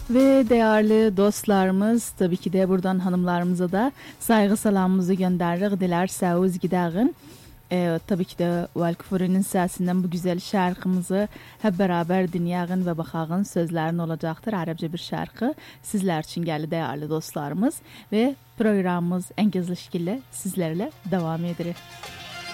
Ve değerli dostlarımız, tabii ki de buradan hanımlarımıza da saygı salamımızı gönderirik. Dilerseniz gidelim. Tabii ki de Valkfuri'nin sesinden bu güzel şarkımızı hep beraber dinleyin ve bakın sözlerin olacaktır. Arapça bir şarkı sizler için geldi değerli dostlarımız ve programımız en gizli şekilde sizlerle devam ediyor.